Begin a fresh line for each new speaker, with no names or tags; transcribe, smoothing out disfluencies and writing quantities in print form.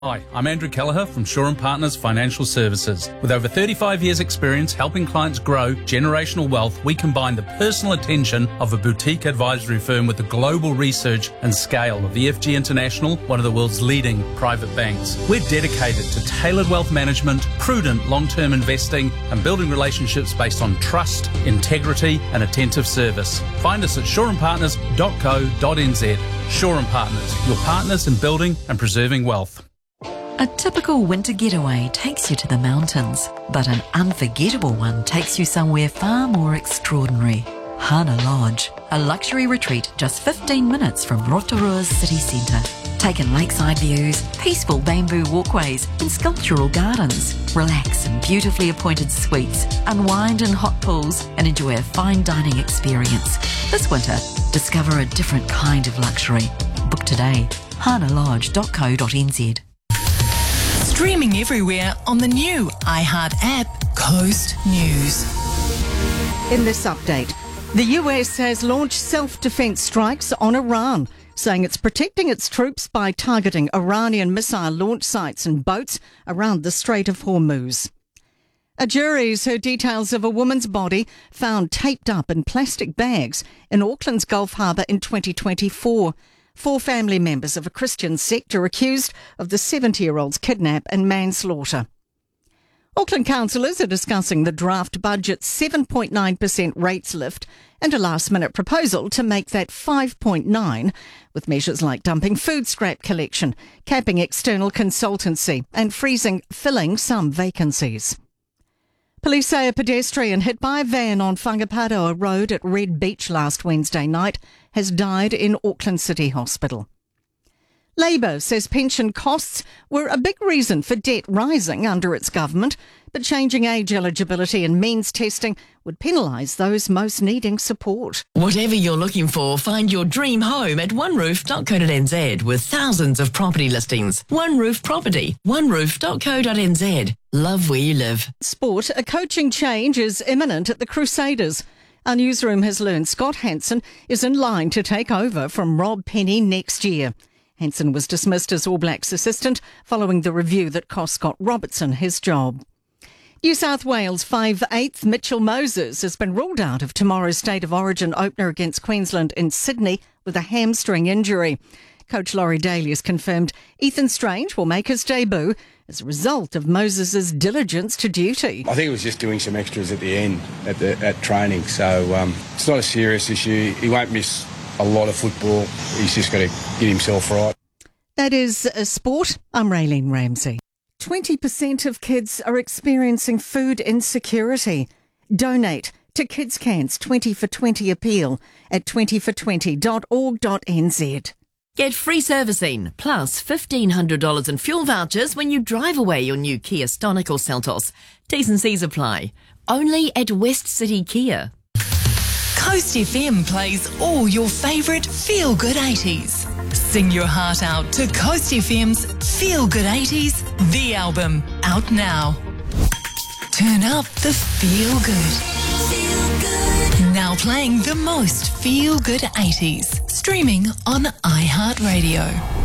Hi, I'm Andrew Kelleher from Shaw & Partners Financial Services. With over 35 years' experience helping clients grow generational wealth, we combine the personal attention of a boutique advisory firm with the global research and scale of EFG International, one of the world's leading private banks. We're dedicated to tailored wealth management, prudent long-term investing, and building relationships based on trust, integrity, and attentive service. Find us at shawandpartners.co.nz. Shaw & Partners, your partners in building and preserving wealth.
A typical winter getaway takes you to the mountains, but an unforgettable one takes you somewhere far more extraordinary. Hana Lodge, a luxury retreat just 15 minutes from Rotorua's city centre. Take in lakeside views, peaceful bamboo walkways and sculptural gardens. Relax in beautifully appointed suites, unwind in hot pools and enjoy a fine dining experience. This winter, discover a different kind of luxury. Book today, hanalodge.co.nz.
Streaming everywhere on the new iHeart app, Coast News.
In this update, the US has launched self-defense strikes on Iran, saying it's protecting its troops by targeting Iranian missile launch sites and boats around the Strait of Hormuz. A jury's heard details of a woman's body found taped up in plastic bags in Auckland's Gulf Harbour in 2024. 4 family members of a Christian sect are accused of the 70-year-old's kidnap and manslaughter. Auckland councillors are discussing the draft budget's 7.9% rates lift and a last-minute proposal to make that 5.9%, with measures like dumping food scrap collection, capping external consultancy and filling some vacancies. Police say a pedestrian hit by a van on Whangaparoa Road at Red Beach last Wednesday night has died in Auckland City Hospital. Labour says pension costs were a big reason for debt rising under its government, but changing age eligibility and means testing would penalise those most needing support.
Whatever you're looking for, find your dream home at oneroof.co.nz with thousands of property listings. One Roof Property, oneroof.co.nz. Love where you live.
Sport, a coaching change is imminent at the Crusaders. Our newsroom has learned Scott Hansen is in line to take over from Rob Penny next year. Hansen was dismissed as All Blacks assistant following the review that cost Scott Robertson his job. New South Wales 5/8 Mitchell Moses has been ruled out of tomorrow's State of Origin opener against Queensland in Sydney with a hamstring injury. Coach Laurie Daly has confirmed Ethan Strange will make his debut as a result of Moses' diligence to duty.
I think he was just doing some extras at the end at training, so it's not a serious issue. He won't miss a lot of football. He's just got to get himself right.
That is sport. I'm Raylene Ramsey. 20% of kids are experiencing food insecurity. Donate to Kids Can's 20 for 20 appeal at 20for20.org.nz.
Get free servicing, plus $1,500 in fuel vouchers when you drive away your new Kia Stonic or Seltos. T's and C's apply. Only at West City Kia. Coast FM plays all your favourite feel-good 80s. Sing your heart out to Coast FM's Feel Good 80s, the album, out now. Turn up the feel good. Now playing the most feel good 80s. Streaming on iHeartRadio.